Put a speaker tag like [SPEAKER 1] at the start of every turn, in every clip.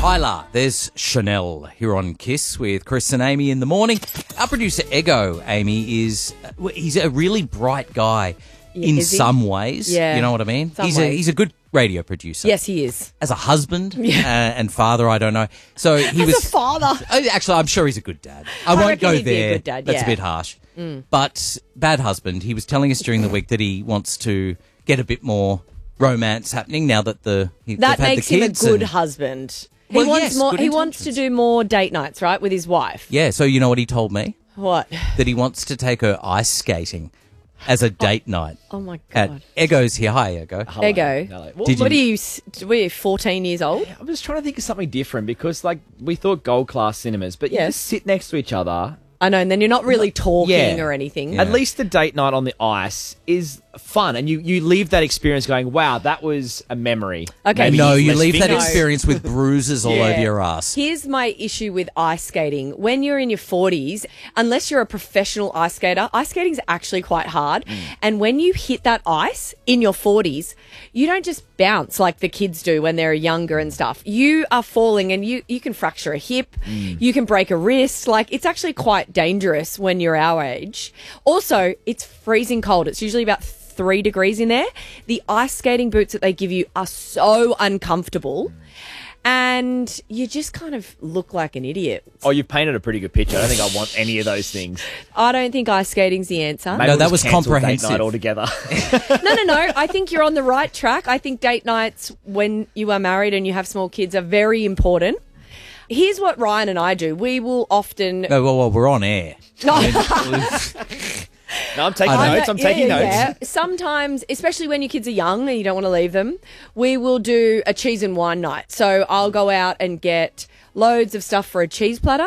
[SPEAKER 1] Tyler, there's Chanel here on KISS with Chris and Amy in the morning. Our producer, Ego, Amy, he's a really bright guy in some ways.
[SPEAKER 2] Yeah.
[SPEAKER 1] You know what I mean? He's a good radio producer.
[SPEAKER 2] Yes, he is.
[SPEAKER 1] As a husband and father, I don't know. So he
[SPEAKER 2] As a father.
[SPEAKER 1] Actually, I'm sure he's a good dad. I won't
[SPEAKER 2] reckon
[SPEAKER 1] go
[SPEAKER 2] he'd be a
[SPEAKER 1] there.
[SPEAKER 2] good dad,
[SPEAKER 1] That's
[SPEAKER 2] yeah.
[SPEAKER 1] a bit harsh. But bad husband, he was telling us during the week that he wants to get a bit more romance happening now that
[SPEAKER 2] That
[SPEAKER 1] they've had
[SPEAKER 2] makes
[SPEAKER 1] the
[SPEAKER 2] him a
[SPEAKER 1] kids
[SPEAKER 2] good
[SPEAKER 1] and-
[SPEAKER 2] husband.
[SPEAKER 1] Well,
[SPEAKER 2] He wants
[SPEAKER 1] yes,
[SPEAKER 2] more.
[SPEAKER 1] good
[SPEAKER 2] He wants to
[SPEAKER 1] intentions.
[SPEAKER 2] do more date nights, right, with his wife.
[SPEAKER 1] Yeah, so you know what he told me?
[SPEAKER 2] What?
[SPEAKER 1] That he wants to take her ice skating as a date night.
[SPEAKER 2] Oh my
[SPEAKER 1] At
[SPEAKER 2] god.
[SPEAKER 1] Ego's here. Hi, Ego.
[SPEAKER 3] Hello.
[SPEAKER 2] Ego.
[SPEAKER 3] Hello. Well,
[SPEAKER 1] Did
[SPEAKER 2] What
[SPEAKER 1] you-
[SPEAKER 2] are you 14 years old?
[SPEAKER 3] I'm just trying to think of something different because, like, we thought gold class cinemas, but you
[SPEAKER 2] Yes.
[SPEAKER 3] just sit next to each other.
[SPEAKER 2] I know, and then you're not really talking
[SPEAKER 3] Yeah.
[SPEAKER 2] or anything.
[SPEAKER 1] Yeah.
[SPEAKER 3] At least the date night on the ice is fun, and you leave that experience going, "Wow, that was a memory."
[SPEAKER 2] Okay.
[SPEAKER 3] Maybe
[SPEAKER 1] No, you
[SPEAKER 3] less
[SPEAKER 1] leave that
[SPEAKER 3] fingers.
[SPEAKER 1] experience with bruises all
[SPEAKER 2] Yeah.
[SPEAKER 1] over your ass.
[SPEAKER 2] Here's my issue with ice skating. When you're in your 40s, unless you're a professional ice skater, ice skating's actually quite hard. And when you hit that ice in your 40s, you don't just bounce like the kids do when they're younger and stuff. You are falling and you can fracture a hip, you can break a wrist. Like, it's actually quite dangerous when you're our age. Also, it's freezing cold. It's usually about 3 degrees in there. The ice skating boots that they give you are so uncomfortable. And you just kind of look like an idiot.
[SPEAKER 3] Oh, you've painted a pretty good picture. I don't think I want any of those things.
[SPEAKER 2] I don't think ice skating's the answer.
[SPEAKER 3] Maybe
[SPEAKER 1] No,
[SPEAKER 3] we'll
[SPEAKER 1] that
[SPEAKER 3] just
[SPEAKER 1] was
[SPEAKER 3] cancel date
[SPEAKER 1] comprehensive.
[SPEAKER 3] night altogether.
[SPEAKER 2] No. I think you're on the right track. I think date nights when you are married and you have small kids are very important. Here's what Ryan and I do. We will often...
[SPEAKER 1] No, well, we're on air.
[SPEAKER 2] No.
[SPEAKER 3] No, I'm taking
[SPEAKER 1] I know.
[SPEAKER 3] notes. I'm taking notes.
[SPEAKER 2] Yeah. Sometimes, especially when your kids are young and you don't want to leave them, we will do a cheese and wine night. So I'll go out and get loads of stuff for a cheese platter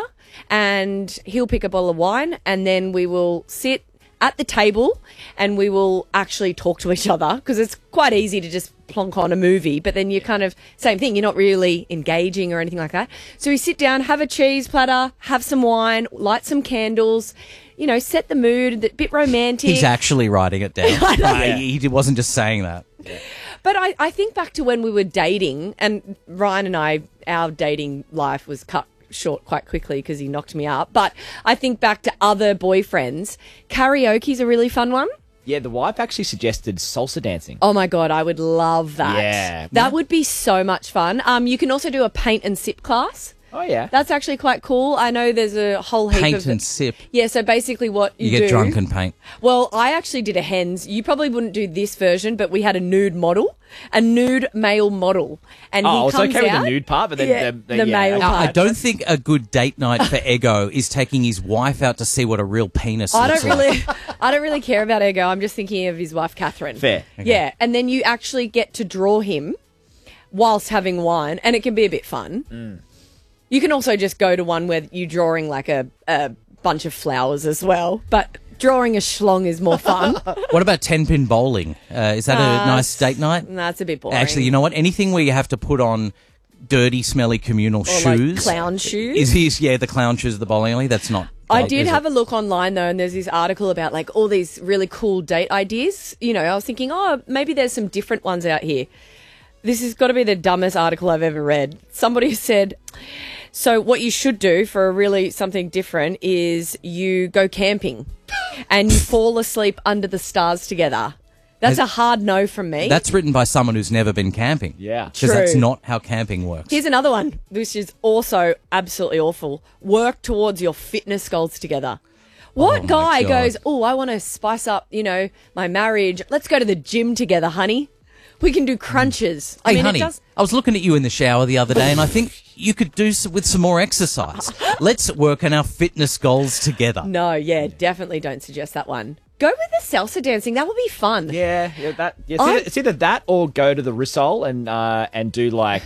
[SPEAKER 2] and he'll pick a bottle of wine and then we will sit at the table and we will actually talk to each other because it's quite easy to just plonk on a movie, but then you're kind of, same thing, you're not really engaging or anything like that. So we sit down, have a cheese platter, have some wine, light some candles, you know, set the mood, a bit romantic.
[SPEAKER 1] He's actually writing it down.
[SPEAKER 3] Yeah.
[SPEAKER 1] He wasn't just saying that.
[SPEAKER 2] But I think back to when we were dating, and Ryan and I, our dating life was cut short quite quickly because he knocked me up. But I think back to other boyfriends. Karaoke's a really fun one.
[SPEAKER 3] Yeah, the wife actually suggested salsa dancing.
[SPEAKER 2] Oh my God, I would love that.
[SPEAKER 3] Yeah.
[SPEAKER 2] That would be so much fun. You can also do a paint and sip class.
[SPEAKER 3] Oh, yeah.
[SPEAKER 2] That's actually quite cool. I know there's a whole heap
[SPEAKER 1] Paint
[SPEAKER 2] of...
[SPEAKER 1] and sip.
[SPEAKER 2] Yeah, so basically what
[SPEAKER 1] You
[SPEAKER 2] do...
[SPEAKER 1] get drunk and paint.
[SPEAKER 2] Well, I actually did a hens. You probably wouldn't do this version, but we had a nude model, a nude male model. And
[SPEAKER 3] Oh,
[SPEAKER 2] he
[SPEAKER 3] I was
[SPEAKER 2] comes
[SPEAKER 3] okay
[SPEAKER 2] out,
[SPEAKER 3] with the nude part, but then
[SPEAKER 2] Yeah, the male
[SPEAKER 1] Now,
[SPEAKER 2] part.
[SPEAKER 1] I don't think a good date night for Ego is taking his wife out to see what a real penis
[SPEAKER 2] I
[SPEAKER 1] looks
[SPEAKER 2] don't
[SPEAKER 1] like.
[SPEAKER 2] really, I don't really care about Ego. I'm just thinking of his wife, Catherine.
[SPEAKER 3] Fair.
[SPEAKER 2] Yeah, and then you actually get to draw him whilst having wine, and it can be a bit fun. You can also just go to one where you're drawing like a bunch of flowers as well, but drawing a schlong is more fun.
[SPEAKER 1] What about 10-pin bowling? Is that a nice date night?
[SPEAKER 2] That's a bit boring.
[SPEAKER 1] Actually, you know what? Anything where you have to put on dirty, smelly communal
[SPEAKER 2] Or
[SPEAKER 1] shoes.
[SPEAKER 2] like clown shoes.
[SPEAKER 1] The clown shoes of the bowling alley. That's not.
[SPEAKER 2] I
[SPEAKER 1] great,
[SPEAKER 2] did
[SPEAKER 1] is
[SPEAKER 2] have
[SPEAKER 1] it?
[SPEAKER 2] a look online though, and there's this article about like all these really cool date ideas. You know, I was thinking, oh, maybe there's some different ones out here. This has got to be the dumbest article I've ever read. Somebody said, so what you should do for a really something different is you go camping and you fall asleep under the stars together. That's a hard no from me.
[SPEAKER 1] That's written by someone who's never been camping.
[SPEAKER 3] Yeah.
[SPEAKER 1] Because that's
[SPEAKER 2] True.
[SPEAKER 1] not how camping works.
[SPEAKER 2] Here's another one, which is also absolutely awful. Work towards your fitness goals together. What
[SPEAKER 1] my
[SPEAKER 2] guy
[SPEAKER 1] God.
[SPEAKER 2] goes, oh, I want to spice up, you know, my marriage. Let's go to the gym together, honey. We can do crunches.
[SPEAKER 1] Hey,
[SPEAKER 2] I mean,
[SPEAKER 1] honey,
[SPEAKER 2] it does...
[SPEAKER 1] I was looking at you in the shower the other day, and I think you could do with some more exercise. Let's work on our fitness goals together.
[SPEAKER 2] No, yeah, definitely don't suggest that one. Go with the salsa dancing. That would be fun.
[SPEAKER 3] Yeah,
[SPEAKER 2] I-
[SPEAKER 3] it's either that or go to the Rissole and do like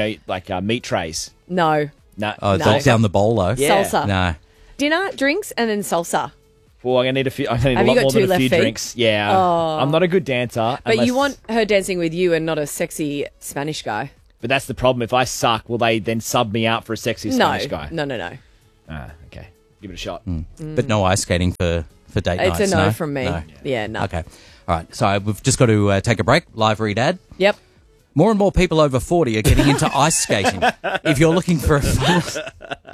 [SPEAKER 3] meat trays.
[SPEAKER 2] No.
[SPEAKER 3] No,
[SPEAKER 1] Oh,
[SPEAKER 2] No.
[SPEAKER 1] down the bolo.
[SPEAKER 3] Yeah.
[SPEAKER 2] Salsa.
[SPEAKER 1] No.
[SPEAKER 2] Dinner, drinks, and then salsa.
[SPEAKER 3] Well, I'm gonna need a few. I'm gonna need
[SPEAKER 2] Have
[SPEAKER 3] a
[SPEAKER 2] you
[SPEAKER 3] lot
[SPEAKER 2] got
[SPEAKER 3] more than
[SPEAKER 2] two
[SPEAKER 3] a
[SPEAKER 2] left
[SPEAKER 3] few
[SPEAKER 2] feet?
[SPEAKER 3] drinks. Yeah,
[SPEAKER 2] Oh.
[SPEAKER 3] I'm not a good dancer.
[SPEAKER 2] But
[SPEAKER 3] unless-
[SPEAKER 2] you want her dancing with you and not a sexy Spanish guy.
[SPEAKER 3] But that's the problem. If I suck, will they then sub me out for a sexy Spanish guy?
[SPEAKER 2] No.
[SPEAKER 3] Ah, okay, give it a shot.
[SPEAKER 1] But no ice skating for date
[SPEAKER 2] It's
[SPEAKER 1] nights.
[SPEAKER 2] a no from me.
[SPEAKER 1] No.
[SPEAKER 2] Yeah, no.
[SPEAKER 1] Okay. All right. So we've just got to take a break. Live read ad.
[SPEAKER 2] Yep.
[SPEAKER 1] More and more people over 40 are getting into ice skating. If you're looking for a fun...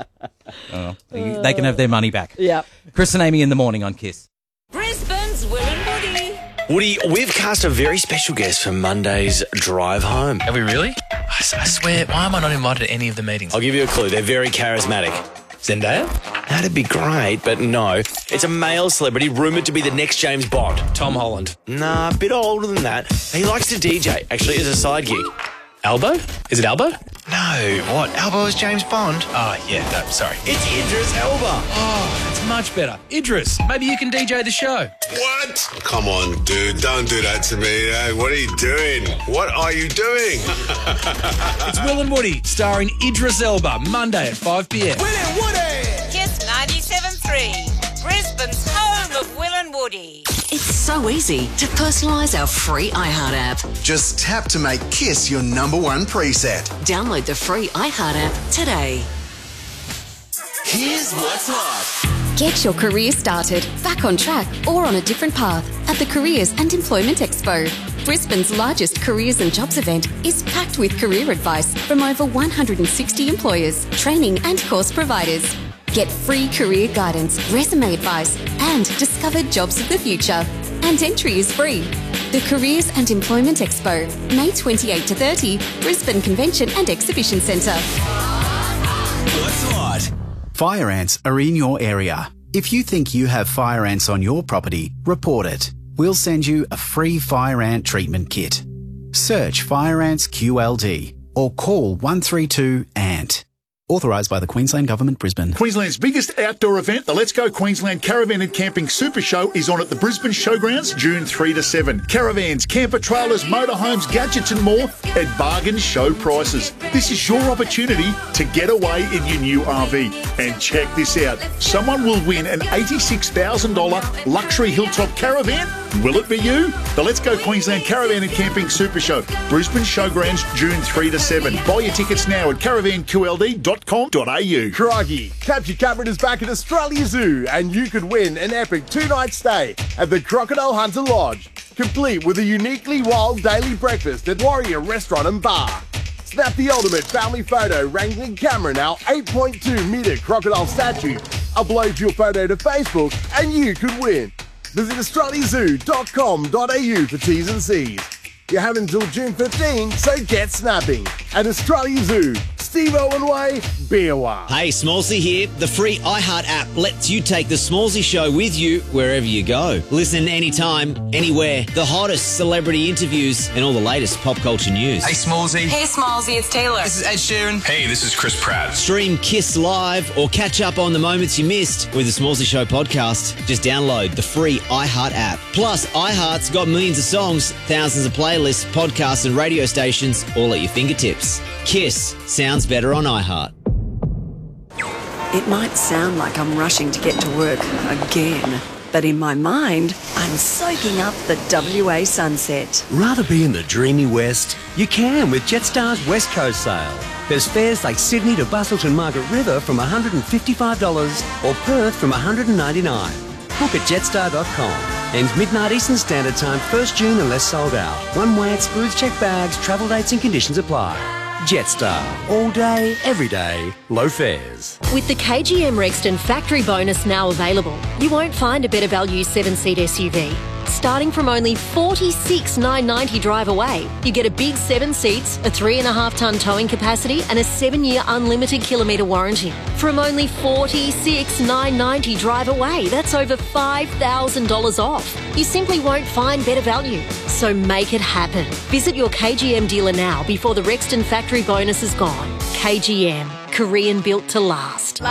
[SPEAKER 1] they can have their money back.
[SPEAKER 2] Yep.
[SPEAKER 1] Chris and Amy in the morning on KISS.
[SPEAKER 4] Brisbane's Will and Woody.
[SPEAKER 5] Woody, we've cast a very special guest for Monday's drive home.
[SPEAKER 6] Have we really? I swear, why am I not invited to any of the meetings?
[SPEAKER 5] I'll give you a clue. They're very charismatic.
[SPEAKER 6] Zendaya?
[SPEAKER 5] That'd be great, but no. It's a male celebrity rumoured to be the next James Bond.
[SPEAKER 6] Tom Holland.
[SPEAKER 5] Nah, a bit older than that. He likes to DJ, actually, as a side gig.
[SPEAKER 6] Albo? Is it Albo?
[SPEAKER 7] No, what? Albo is James Bond?
[SPEAKER 6] Oh, yeah, no, sorry.
[SPEAKER 5] It's Idris Elba.
[SPEAKER 6] Oh, that's much better. Idris, maybe you can DJ the show.
[SPEAKER 8] What? Come on, dude. Don't do that to me. Hey, what are you doing? What are you doing?
[SPEAKER 6] It's Will and Woody, starring Idris Elba, Monday at 5 p.m.
[SPEAKER 4] Will and Woody. KISS 97.3. Brisbane's home of Will and Woody.
[SPEAKER 9] It's so easy to personalise our free iHeart app.
[SPEAKER 7] Just tap to make KISS your #1 preset.
[SPEAKER 9] Download the free iHeart app today.
[SPEAKER 5] Here's what's hot.
[SPEAKER 10] Get your career started, back on track, or on a different path at the Careers and Employment Expo. Brisbane's largest careers and jobs event is packed with career advice from over 160 employers, training and course providers. Get free career guidance, resume advice, and discover jobs of the future. And entry is free. The Careers and Employment Expo, May 28 to 30, Brisbane Convention and Exhibition Centre.
[SPEAKER 5] What's hot?
[SPEAKER 11] Fire ants are in your area. If you think you have fire ants on your property, report it. We'll send you a free fire ant treatment kit. Search Fire Ants QLD or call 132 ANT. Authorised by the Queensland Government, Brisbane.
[SPEAKER 12] Queensland's biggest outdoor event, the Let's Go Queensland Caravan and Camping Super Show, is on at the Brisbane Showgrounds, June 3 to 7. Caravans, camper trailers, motorhomes, gadgets and more at bargain show prices. This is your opportunity to get away in your new RV. And check this out. Someone will win an $86,000 luxury hilltop caravan. Will it be you? The Let's Go Queensland Caravan and Camping Super Show, Brisbane Showgrounds, June 3 to 7. Buy your tickets now at caravanqld.com.au.
[SPEAKER 13] Crikey, Capture Cameron is back at Australia Zoo and you could win an epic 2-night stay at the Crocodile Hunter Lodge, complete with a uniquely wild daily breakfast at Warrior Restaurant and Bar. Snap the ultimate family photo wrangling Cameron, our 8.2 metre crocodile statue. Upload your photo to Facebook and you could win. Visit australiazoo.com.au for T's and C's. You have until June 15, so get snapping. At Australia Zoo, Steve Owen Way, Beerwah.
[SPEAKER 14] Hey, Smallsy here. The free iHeart app lets you take the Smallsy show with you wherever you go. Listen anytime, anywhere. The hottest celebrity interviews and all the latest pop culture news.
[SPEAKER 6] Hey, Smallsy.
[SPEAKER 4] Hey, Smallsy, it's Taylor.
[SPEAKER 6] This is Ed Sheeran. Hey, this is Chris Pratt.
[SPEAKER 14] Stream KISS Live or catch up on the moments you missed with the Smallsy Show podcast. Just download the free iHeart app. Plus, iHeart's got millions of songs, thousands of playlists, podcasts and radio stations all at your fingertips. KISS sounds better on iHeart.
[SPEAKER 9] It might sound like I'm rushing to get to work again, but in my mind, I'm soaking up the WA sunset.
[SPEAKER 15] Rather be in the dreamy West? You can with Jetstar's West Coast sale. There's fares like Sydney to Busselton Margaret River from $155 or Perth from $199. Book at jetstar.com. Ends midnight Eastern Standard Time, 1st June unless sold out. One way excludes checked bags, travel dates and conditions apply. Jetstar. All day, every day, low fares.
[SPEAKER 16] With the KGM Rexton factory bonus now available, you won't find a better value 7-seat SUV. Starting from only $46,990 drive away, you get a big 7 seats, a 3.5-tonne towing capacity and a 7-year unlimited kilometre warranty. From only $46,990 drive away, that's over $5,000 off. You simply won't find better value. So make it happen. Visit your KGM dealer now before the Rexton factory bonus is gone. KGM, Korean built to last.